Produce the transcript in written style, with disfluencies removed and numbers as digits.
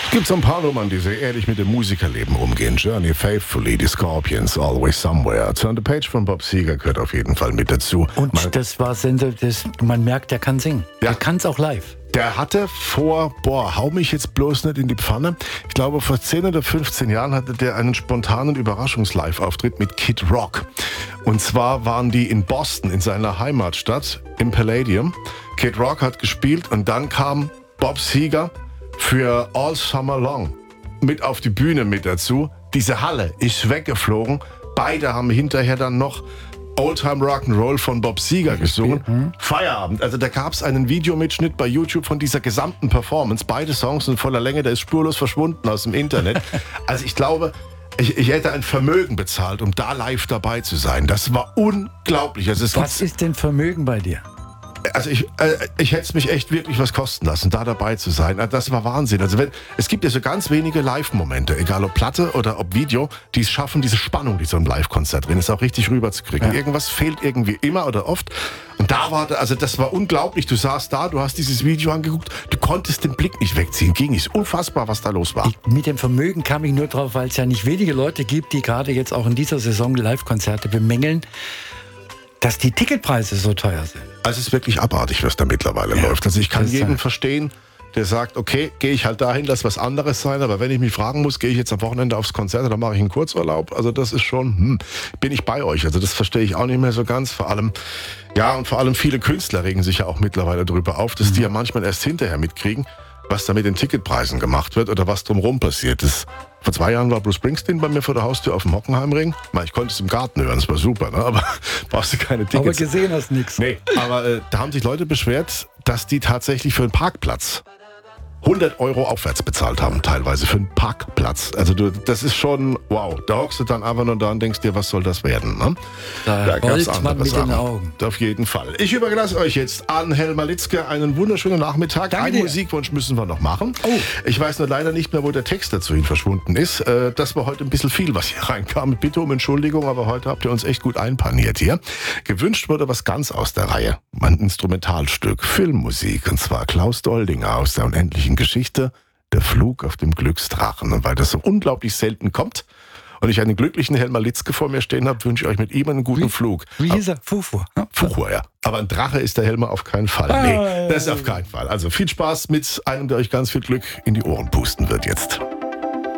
Gibt so ein paar Nummern, die sehr ehrlich mit dem Musikerleben umgehen. Journey Faithfully, die Scorpions, Always Somewhere. Turn the Page von Bob Seger gehört auf jeden Fall mit dazu. Und man merkt, der kann singen. Ja. Der kann es auch live. Der hatte hau mich jetzt bloß nicht in die Pfanne. Ich glaube, vor 10 oder 15 Jahren hatte der einen spontanen Überraschungs-Live-Auftritt mit Kid Rock. Und zwar waren die in Boston, in seiner Heimatstadt, im Palladium. Kid Rock hat gespielt und dann kam Bob Seger für All Summer Long mit auf die Bühne mit dazu. Diese Halle ist weggeflogen. Beide haben hinterher dann noch Oldtime Rock'n'Roll von Bob Seger gesungen. Feierabend. Also da gab es einen Videomitschnitt bei YouTube von dieser gesamten Performance. Beide Songs sind voller Länge, der ist spurlos verschwunden aus dem Internet. Also ich glaube, ich hätte ein Vermögen bezahlt, um da live dabei zu sein. Das war unglaublich. Also Was ist denn Vermögen bei dir? Also ich hätte es mich echt wirklich was kosten lassen, da dabei zu sein. Das war Wahnsinn. Also es gibt ja so ganz wenige Live-Momente, egal ob Platte oder ob Video, die es schaffen, diese Spannung, die so ein Live-Konzert drin ist, auch richtig rüberzukriegen. Ja. Irgendwas fehlt irgendwie immer oder oft. Und das war unglaublich. Du saßt da, du hast dieses Video angeguckt, du konntest den Blick nicht wegziehen. Ging nicht. Unfassbar, was da los war. Mit dem Vermögen kam ich nur drauf, weil es ja nicht wenige Leute gibt, die gerade jetzt auch in dieser Saison Live-Konzerte bemängeln, dass die Ticketpreise so teuer sind. Also es ist wirklich abartig, was da mittlerweile läuft. Also ich kann jeden verstehen, der sagt, okay, gehe ich halt dahin, lass was anderes sein, aber wenn ich mich fragen muss, gehe ich jetzt am Wochenende aufs Konzert oder mache ich einen Kurzurlaub? Also das ist schon, bin ich bei euch. Also das verstehe ich auch nicht mehr so ganz. Vor allem viele Künstler regen sich ja auch mittlerweile darüber auf, dass die ja manchmal erst hinterher mitkriegen, was da mit den Ticketpreisen gemacht wird oder was drumherum passiert ist. Vor 2 Jahren war Bruce Springsteen bei mir vor der Haustür auf dem Hockenheimring. Ich konnte es im Garten hören, das war super, ne? Aber brauchst du keine Tickets. Aber gesehen hast nichts. Nee, aber da haben sich Leute beschwert, dass die tatsächlich für einen Parkplatz 100 € aufwärts bezahlt haben, teilweise für einen Parkplatz. Also das ist schon, wow. Da hockst du dann einfach nur da und denkst dir, was soll das werden? Ne? Da rollt man mit den Augen. Auf jeden Fall. Ich überlasse euch jetzt an Helmer Litzke einen wunderschönen Nachmittag. Danke Einen dir. Musikwunsch müssen wir noch machen. Oh. Ich weiß nur leider nicht mehr, wo der Text dazu hin verschwunden ist. Das war heute ein bisschen viel, was hier reinkam. Bitte um Entschuldigung, aber heute habt ihr uns echt gut einpaniert hier. Gewünscht wurde was ganz aus der Reihe. Ein Instrumentalstück, Filmmusik. Und zwar Klaus Doldinger aus der unendlichen Geschichte, der Flug auf dem Glücksdrachen. Und weil das so unglaublich selten kommt und ich einen glücklichen Helmer Litzke vor mir stehen habe, wünsche ich euch mit ihm einen guten Flug. Wie hieß er? Fuchur. Fuchur, ja. Aber ein Drache ist der Helmer auf keinen Fall. Nee, das ist auf keinen Fall. Also viel Spaß mit einem, der euch ganz viel Glück in die Ohren pusten wird jetzt.